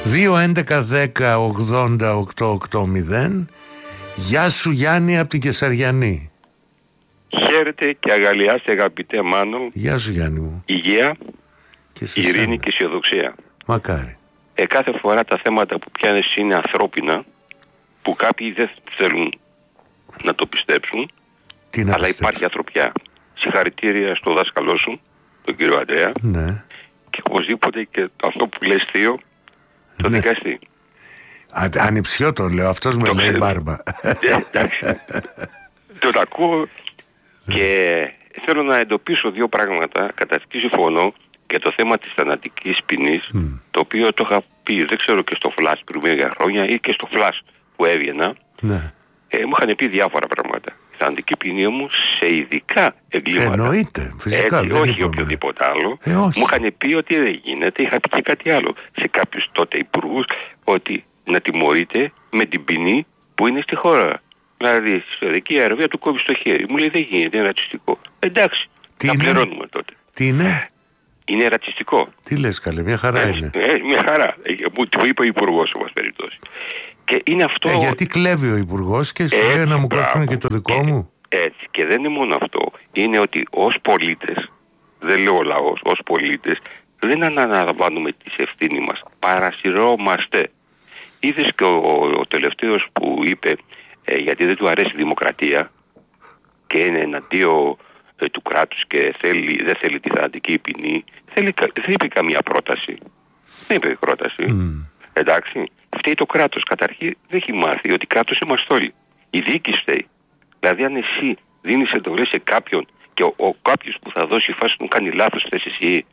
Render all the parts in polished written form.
2-11-10-80-880. Γεια σου Γιάννη από την Κεσαριανή. Χαίρετε και αγαλιάστε αγαπητέ Μάνο. Γεια σου Γιάννη μου. Υγεία, Και σε ειρήνη σένα. και αισιοδοξία. Μακάρι. Κάθε φορά τα θέματα που πιάνεις είναι ανθρώπινα, που κάποιοι δεν θέλουν να το πιστέψουν, Τι να αλλά πιστέψω. υπάρχει ανθρωπιά. Συγχαρητήρια στο δάσκαλό σου, τον κύριο Αντρέα, Ναι. και οπωσδήποτε και αυτό που λες θείο, το Ναι. δικαστή. Ανιψιό το λέω, αυτός με Το λέει ξέρω. μπάρμπα. Εντάξει. Τον ακούω και θέλω να εντοπίσω δύο πράγματα. Καταρχήν συμφωνώ και το θέμα της θανατικής ποινής, το οποίο το είχα πει, δεν ξέρω, και στο Flash πριν μερικά χρόνια ή και στο Flash που έβγαινα. Ναι. Μου είχαν πει διάφορα πράγματα. Η θανατική ποινή όμως σε ειδικά εγκλήματα. Εννοείται, φυσικά. Έτσι, δεν όχι είπαμε. οποιοδήποτε άλλο. Όχι. Μου είχαν πει ότι δεν γίνεται. Είχα πει και κάτι άλλο σε κάποιους τότε υπουργούς, ότι να τιμωρείται με την ποινή που είναι στη χώρα. Δηλαδή στη Σαουδική Αραβία του κόβει στο χέρι. Μου λέει δεν γίνεται, είναι ρατσιστικό. Εντάξει, Τι θα είναι? πληρώνουμε τότε. Τι είναι? Είναι ρατσιστικό. Τι λες καλέ, μια χαρά είναι. Μια χαρά. Μου το είπε ο υπουργός, σε πάση περιπτώσει. Και είναι αυτό. Γιατί κλέβει ο υπουργός και σου λέει να μου κόψουν και το δικό μου. Έτσι. Και δεν είναι μόνο αυτό. Είναι ότι ως πολίτες, δεν λέω λαός, ως πολίτες, δεν αναλαμβάνουμε τις ευθύνη μας. Παρασυρώμαστε. Είδες και ο τελευταίος που είπε, γιατί δεν του αρέσει η δημοκρατία και είναι εναντίον του κράτους και δεν θέλει τη θανατική ποινή, δεν είπε καμία πρόταση. Δεν είπε πρόταση. Εντάξει. Φταίει το κράτος. Καταρχήν δεν έχει μάθει ότι κράτος είμαστε όλοι. Η διοίκηση φταίει. Δηλαδή, αν εσύ δίνεις εντολές σε κάποιον και ο κάποιος που θα δώσει φάση του κάνει λάθος, θες εσύ.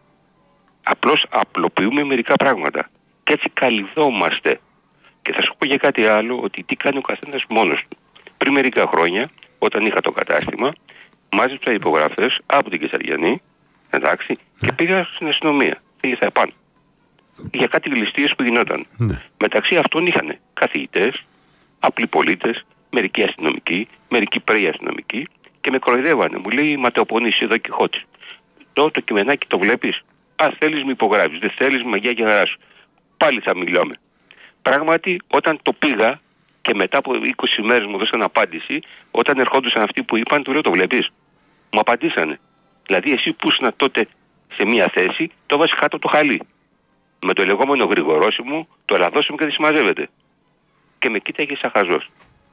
Απλώς απλοποιούμε μερικά πράγματα. Και έτσι καλυδόμαστε. Και θα σου πω για κάτι άλλο, ότι τι κάνει ο καθένας μόνος του. Πριν μερικά χρόνια, όταν είχα το κατάστημα, μάζεψα υπογραφές από την Κεσαριανή, εντάξει, και πήγα στην αστυνομία. Πήγα επάνω. Για κάτι ληστείες που γινόταν. Ναι. Μεταξύ αυτών είχαν καθηγητές, απλοί πολίτες, μερικοί αστυνομικοί, μερικοί pre-αστυνομικοί, και με κοροϊδεύανε. Μου λέει ματαιοπονείς εδώ και χώτης. Το κειμενάκι το βλέπεις. Θέλεις με υπογράφεις. Δεν θέλεις, μαγιά και χαρά σου. Πάλι θα μιλάμε. Πράγματι, όταν το πήγα και μετά από 20 μέρες μου δώσαν απάντηση, όταν ερχόντουσαν αυτοί που είπαν, του λέω το βλέπεις. Μου απαντήσανε. Δηλαδή, εσύ που ήσουν τότε σε μία θέση, το βάζει κάτω το χαλί. Με το λεγόμενο γρηγορόσημο, το ελαδόσημο και δεν συμμαζεύεται. Και με κοίταγε σαν χαζός.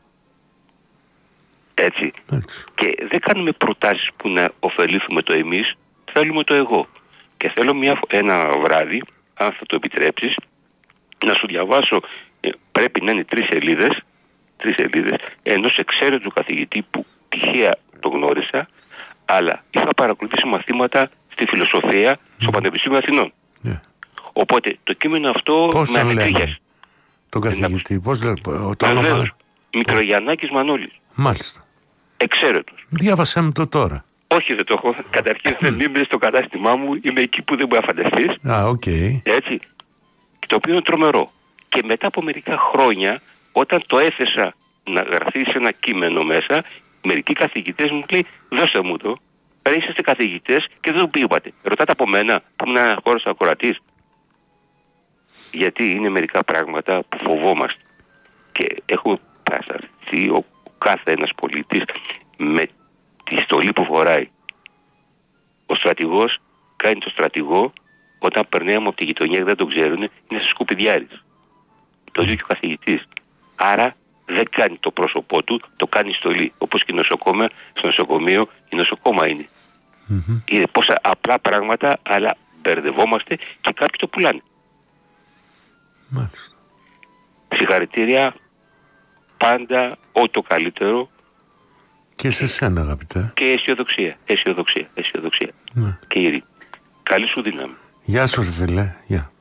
Έτσι. Και δεν κάνουμε προτάσεις που να ωφελήσουμε το εμείς, θέλουμε το εγώ. Και θέλω ένα βράδυ, αν θα το επιτρέψεις, να σου διαβάσω, πρέπει να είναι 3 σελίδες, ενός εξαίρετου καθηγητή που τυχαία το γνώρισα, αλλά είχα παρακολουθήσει μαθήματα στη φιλοσοφία στο Πανεπιστήμιο Αθηνών. Yeah. Οπότε το κείμενο αυτό πώς με ανεκρίγιασε. Τον καθηγητή, πώς λέει, το όνομα? Μικρογιαννάκης Μανώλης. Μάλιστα. Εξαίρετος. Διάβασέ μου το τώρα. Όχι, δεν το έχω. Καταρχήν δεν είμαι στο κατάστημά μου, είμαι εκεί που δεν μπορεί να φανταστείς. Έτσι. Το οποίο είναι τρομερό. Και μετά από μερικά χρόνια, όταν το έθεσα να γραφτεί σε ένα κείμενο μέσα, μερικοί καθηγητές μου λέει, δώστε μου το. Είσαστε καθηγητές και δεν το είπατε. Ρωτάτε από μένα που ήμουν ένα χώρος ακροατής. Γιατί είναι μερικά πράγματα που φοβόμαστε. Και έχουμε πασαρθεί ο κάθε ένας πολίτης με τη στολή που φοράει. Ο στρατηγός κάνει το στρατηγό όταν περνάμε από τη γειτονιά και δεν τον ξέρουν, είναι σε σκουπιδιάρης. Το ίδιο και ο καθηγητής. Άρα δεν κάνει το πρόσωπό του, το κάνει στολή. Όπως και στο νοσοκομείο η νοσοκόμα είναι. Είναι πόσα απλά πράγματα, αλλά μπερδευόμαστε και κάποιοι το πουλάνε. Μάλιστα. Συγχαρητήρια, πάντα ό,τι το καλύτερο. Και σε σένα αγαπητέ. Και αισιοδοξία. Ναι. Και ειρήνη. Καλή σου δύναμη. Γεια σου ρε φίλε. Γεια.